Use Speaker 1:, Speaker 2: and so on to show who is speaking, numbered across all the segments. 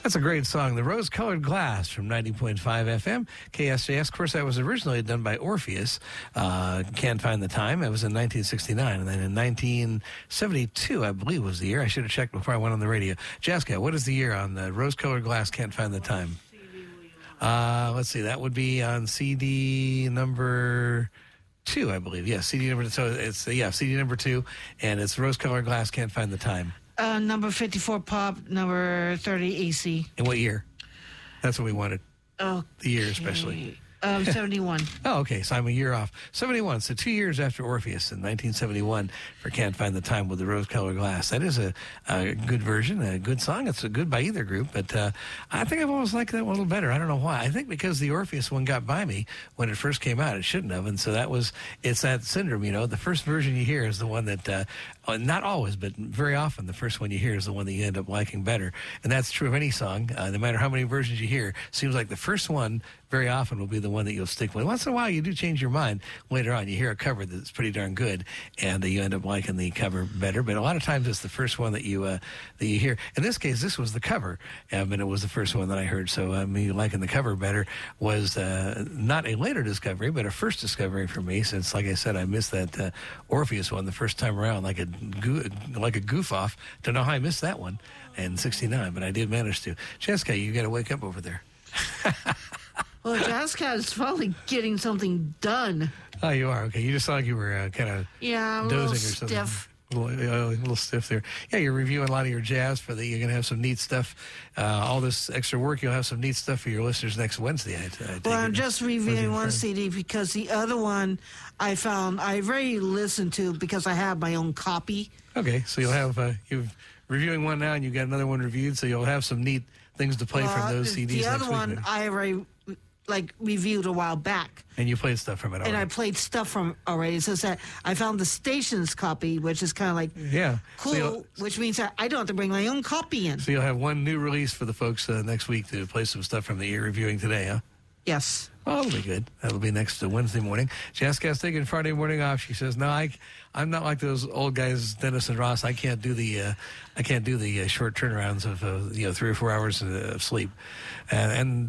Speaker 1: That's a great song, The Rose-Colored Glass from 90.5 FM, KSJS. Of course, that was originally done by Orpheus. Can't Find the Time. That was in 1969. And then in 1972, I believe was the year. I should have checked before I went on the radio. Jessica, what is the year on the Rose-Colored Glass, Can't Find the Time? Let's see. That would be on CD number 2, I believe. Yes, CD number 2. So it's, CD number 2. And it's Rose-Colored Glass, Can't Find the Time.
Speaker 2: Number 54 pop, number 30 AC.
Speaker 1: In what year? That's what we wanted.
Speaker 2: Oh,
Speaker 1: the year especially.
Speaker 2: 71.
Speaker 1: Oh, okay. So I'm a year off. 71. So 2 years after Orpheus in 1971 for Can't Find the Time with the Rose-Colored Glass. That is a good version, a good song. It's a good by either group, but I think I've always liked that one a little better. I don't know why. I think because the Orpheus one got by me when it first came out. It shouldn't have. And so it's that syndrome, you know. The first version you hear is the one that, not always, but very often the first one you hear is the one that you end up liking better. And that's true of any song. No matter how many versions you hear, seems like the first one very often will be the one that you'll stick with. Once in a while, you do change your mind later on. You hear a cover that's pretty darn good, and you end up liking the cover better. But a lot of times, it's the first one that you hear. In this case, this was the cover, and it was the first one that I heard. So me liking the cover better was not a later discovery, but a first discovery for me. Since, like I said, I missed that Orpheus one the first time around, like a goof off. Don't know how I missed that one in '69, but I did manage to. Jessica, you got to wake up over there.
Speaker 2: Well, Jessica is probably getting something done.
Speaker 1: Oh, you are? Okay. You just sound like you were kind of dozing or something.
Speaker 2: Stiff.
Speaker 1: A little stiff there. Yeah, you're reviewing a lot of your jazz you're going to have some neat stuff. All this extra work, you'll have some neat stuff for your listeners next Wednesday.
Speaker 2: I'm just reviewing one CD because the other one I found I've already listened to because I have my own copy.
Speaker 1: Okay, so you'll have, you're reviewing one now and you've got another one reviewed, so you'll have some neat things to play from those CDs
Speaker 2: The other
Speaker 1: next
Speaker 2: one
Speaker 1: week.
Speaker 2: I already reviewed a while back.
Speaker 1: And you played stuff from it already.
Speaker 2: And I played stuff from already. So that I found the station's copy, which is kind of cool, which means that I don't have to bring my own copy in.
Speaker 1: So you'll have one new release for the folks next week to play some stuff from the you're reviewing today, huh?
Speaker 2: Yes.
Speaker 1: Well, that'll be good. That'll be next Wednesday morning. Jessica's taking Friday morning off. She says, "No, I'm not like those old guys, Dennis and Ross. I can't do the short turnarounds of 3 or 4 hours of sleep." And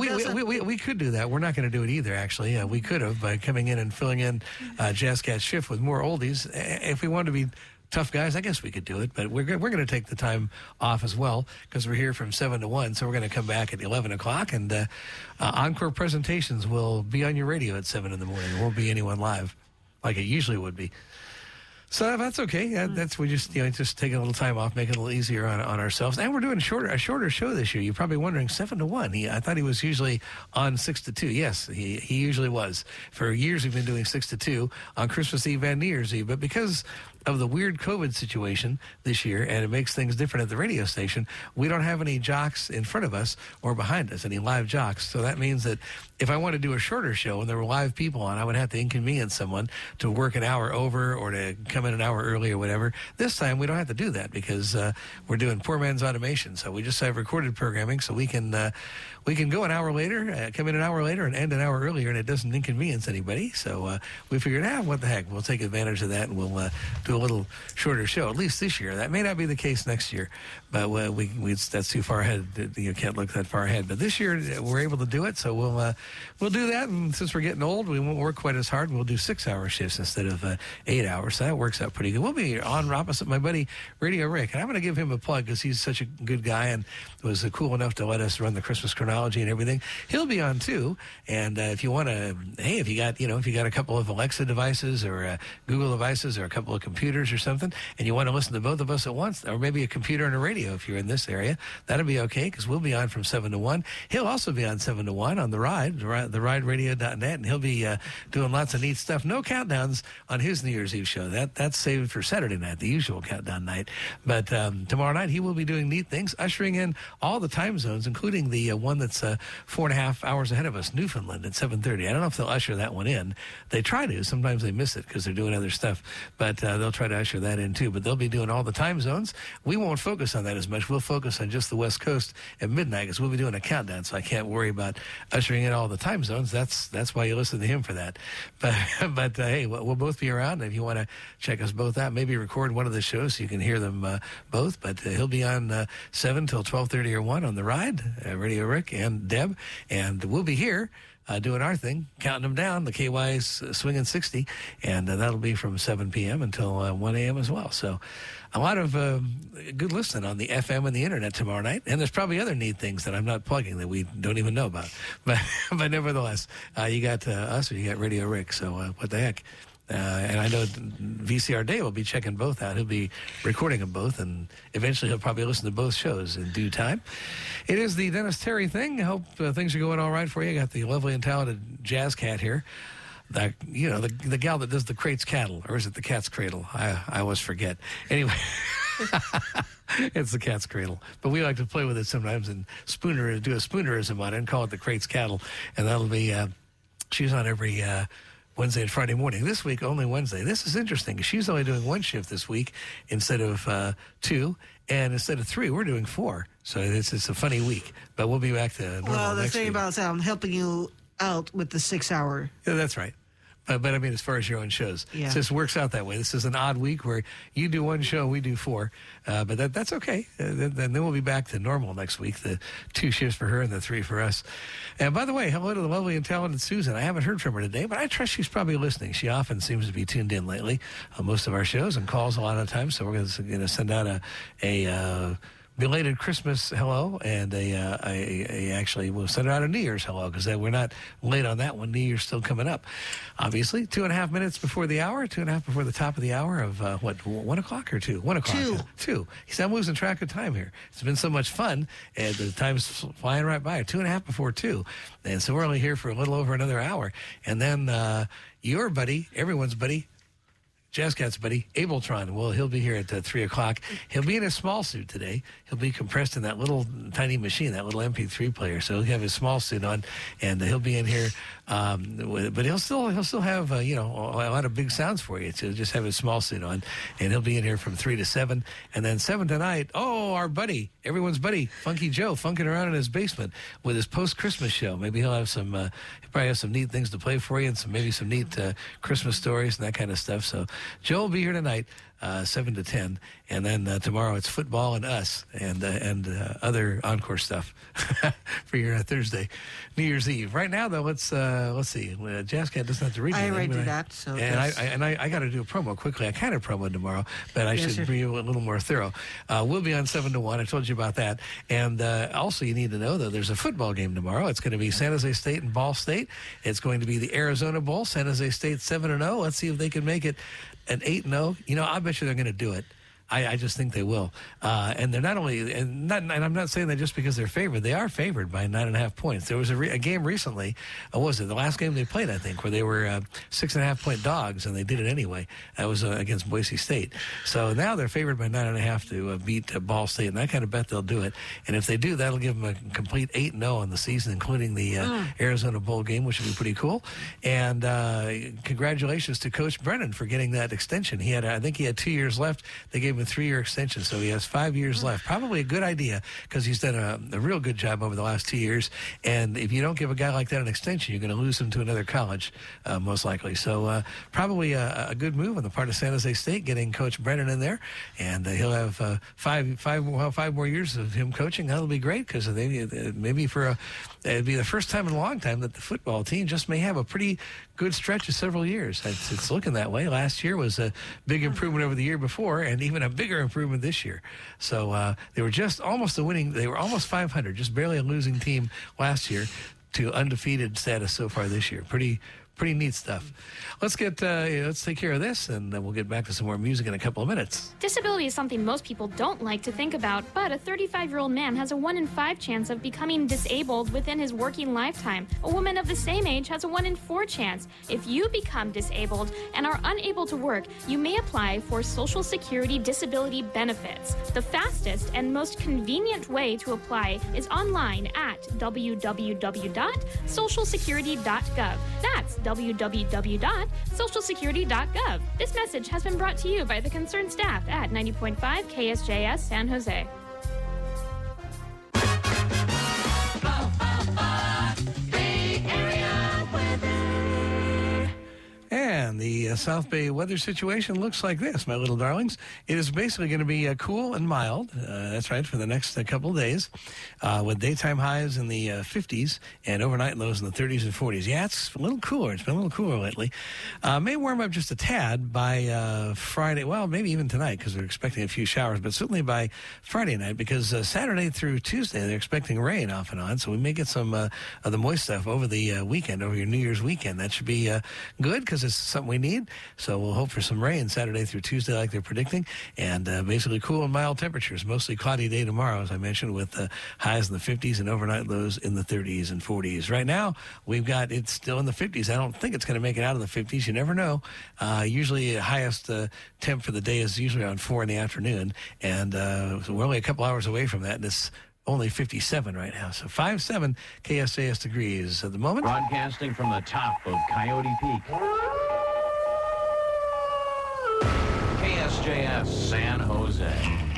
Speaker 1: we could do that. We're not going to do it either. Actually, we could have by coming in and filling in Jessica's shift with more oldies. If we wanted to be tough guys, I guess we could do it, but we're going to take the time off as well because we're here from 7 to 1, so we're going to come back at 11 o'clock, and encore presentations will be on your radio at 7 in the morning. There won't be anyone live like it usually would be. So that's okay. We just taking a little time off, making it a little easier on ourselves. And we're doing a shorter show this year. You're probably wondering, 7 to 1. I thought he was usually on 6 to 2. Yes, he usually was. For years we've been doing 6 to 2 on Christmas Eve and New Year's Eve. But because of the weird COVID situation this year, and it makes things different at the radio station, we don't have any jocks in front of us or behind us, any live jocks. So that means that if I want to do a shorter show and there were live people on, I would have to inconvenience someone to work an hour over or to come in an hour early or whatever. This time we don't have to do that because we're doing poor man's automation. So we just have recorded programming, so we can go an hour later, come in an hour later, and end an hour earlier, and it doesn't inconvenience anybody. So we figured, what the heck, we'll take advantage of that, and we'll do a little shorter show, at least this year. That may not be the case next year, but that's too far ahead. You can't look that far ahead. But this year we're able to do it, so we'll do that. And since we're getting old, we won't work quite as hard. We'll do 6-hour shifts instead of 8 hours. So that works out pretty good. We'll be on opposite my buddy Radio Rick, and I'm going to give him a plug because he's such a good guy and was cool enough to let us run the Christmas chronology and everything. He'll be on too. And if you want to, if you got a couple of Alexa devices or Google devices or a couple of computers or something, and you want to listen to both of us at once, or maybe a computer and a radio if you're in this area, that'll be okay because we'll be on from 7 to 1. He'll also be on 7 to 1 on The Ride, therideradio.net, and he'll be doing lots of neat stuff. No countdowns on his New Year's Eve show. That's saved for Saturday night, the usual countdown night. But tomorrow night he will be doing neat things, ushering in all the time zones, including the one that's 4.5 hours ahead of us, Newfoundland, at 7:30. I don't know if they'll usher that one in. They try to. Sometimes they miss it because they're doing other stuff. But they'll they'll try to usher that in too. But they'll be doing all the time zones. We won't focus on that as much. We'll focus on just the West Coast at midnight because we'll be doing a countdown, so I can't worry about ushering in all the time zones. That's why you listen to him for that. But hey, we'll both be around. If you want to check us both out, maybe record one of the shows so you can hear them both. But he'll be on 7 till 12:30 or 1 on the ride, Radio Rick and Deb, and we'll be here doing our thing, counting them down, the KY's Swinging 60, and that'll be from 7 p.m. until 1 a.m. as well. So a lot of good listening on the FM and the internet tomorrow night, and there's probably other neat things that I'm not plugging that we don't even know about. But nevertheless, you got us or you got Radio Rick, so what the heck. And I know VCR Day will be checking both out. He'll be recording them both, and eventually he'll probably listen to both shows in due time. It is the Dennis Terry thing. I hope things are going all right for you. I got the lovely and talented Jazz Cat here. The gal that does the Crates Cattle, or is it the Cat's Cradle? I always forget. Anyway, it's the Cat's Cradle. But we like to play with it sometimes and do a spoonerism on it and call it the Crates Cattle. And that'll be, she's on every Wednesday and Friday morning. This week, only Wednesday. This is interesting. She's only doing one shift this week instead of 2. And instead of 3, we're doing 4. So it's a funny week. But we'll be back to normal next week.
Speaker 2: Well, the thing about I'm helping you out with the 6 hour.
Speaker 1: Yeah, that's right. But I mean, as far as your own shows,
Speaker 2: yeah.
Speaker 1: It just works out that way. This is an odd week where you do one show, we do 4. But that's okay. Then we'll be back to normal next week. The 2 shifts for her and the 3 for us. And by the way, hello to the lovely and talented Susan. I haven't heard from her today, but I trust she's probably listening. She often seems to be tuned in lately on most of our shows and calls a lot of times. So we're going to send out a belated Christmas hello, and actually we'll send out a New Year's hello because we're not late on that one. New Year's still coming up. Obviously, 2.5 minutes before the hour, 2.5 before the top of the hour of 1 o'clock or 2? 1 o'clock. 2. I'm losing track of time here. It's been so much fun, and the time's flying right by. 2.5 before 2, and so we're only here for a little over another hour, and then your buddy, everyone's buddy, Jazz Cat's buddy, Abletron. Well, he'll be here at 3 o'clock. He'll be in a small suit today. He'll be compressed in that little tiny machine, that little MP3 player. So he'll have his small suit on, and he'll be in here. But he'll still have a lot of big sounds for you. So just have his small suit on, and he'll be in here from 3 to 7, and then 7 tonight. Oh, our buddy, everyone's buddy, Funky Joe, funking around in his basement with his post-Christmas show. Maybe he'll have some. He'll probably have some neat things to play for you, and maybe some neat Christmas stories and that kind of stuff. So Joe will be here tonight, 7 to 10, and then tomorrow it's football and us and other encore stuff for your Thursday, New Year's Eve. Right now, though, let's see. Jazz Cat doesn't have to read anything.
Speaker 2: I already did that. So
Speaker 1: and I got to do a promo quickly. I kind of promoed tomorrow, but I should be a little more thorough. We'll be on 7 to 1. I told you about that. And also, you need to know, though, there's a football game tomorrow. It's going to be San Jose State and Ball State. It's going to be the Arizona Bowl. San Jose State 7-0. Let's see if they can make it an 8-0. I bet you they're going to do it. I just think they will. And they're not only, and I'm not saying that just because they're favored. They are favored by 9.5 points. There was a game recently, what was it, the last game they played, I think, where they were 6.5 point dogs, and they did it anyway. That was against Boise State. So now they're favored by 9.5 to beat Ball State, and I kind of bet they'll do it. And if they do, that'll give them a complete 8-0 on the season, including the Arizona Bowl game, which would be pretty cool. And congratulations to Coach Brennan for getting that extension. I think he had 2 years left. They gave him a 3-year extension, so he has 5 years left. Probably a good idea because he's done a real good job over the last 2 years. And if you don't give a guy like that an extension, you're going to lose him to another college, most likely. So probably a good move on the part of San Jose State getting Coach Brennan in there, and he'll have 5 more years of him coaching. That'll be great because maybe it'd be the first time in a long time that the football team just may have a pretty good stretch of several years. It's looking that way. Last year was a big improvement over the year before, and even a bigger improvement this year. So they were just almost they were almost 500, just barely a losing team last year to undefeated status so far this year. Pretty neat stuff. Let's take care of this, and then we'll get back to some more music in a couple of minutes.
Speaker 3: Disability is something most people don't like to think about, but a 35-year-old man has a 1 in 5 chance of becoming disabled within his working lifetime. A woman of the same age has a 1 in 4 chance. If you become disabled and are unable to work, you may apply for Social Security disability benefits. The fastest and most convenient way to apply is online at www.socialsecurity.gov. That's www.socialsecurity.gov. This message has been brought to you by the concerned staff at 90.5 KSJS San Jose.
Speaker 1: And the South Bay weather situation looks like this, my little darlings. It is basically going to be cool and mild. That's right, for the next couple of days, with daytime highs in the 50s and overnight lows in the 30s and 40s. Yeah, it's a little cooler. It's been a little cooler lately. May warm up just a tad by Friday. Well, maybe even tonight, because they're expecting a few showers, but certainly by Friday night, because Saturday through Tuesday, they're expecting rain off and on. So we may get some of the moist stuff over the weekend, over your New Year's weekend. That should be good, because it's something we need. So we'll hope for some rain Saturday through Tuesday like they're predicting, and basically cool and mild temperatures. Mostly cloudy day tomorrow, as I mentioned, with highs in the 50s and overnight lows in the 30s and 40s. Right now, we've got it's still in the 50s. I don't think it's going to make it out of the 50s. You never know. Usually highest temp for the day is usually around 4 in the afternoon, and so we're only a couple hours away from that, and it's only 57 right now. So 57 KSJS degrees at the moment.
Speaker 4: Broadcasting from the top of Coyote Peak. KSJS San Jose.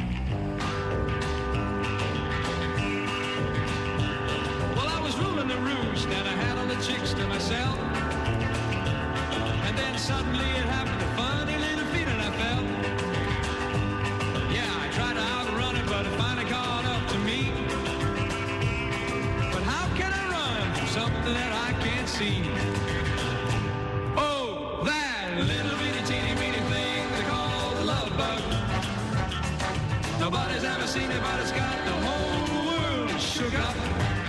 Speaker 5: Well, I was ruling the roost and I had all the chicks to myself. And then suddenly it happened, a funny little feeling I felt. Yeah, I tried to outrun it, but it finally caught up to me. But how can I run from something that I can't see? Oh, that little bitty teeny weeny thing they call the love bug. Nobody's ever seen it, but it's got the whole world shook up.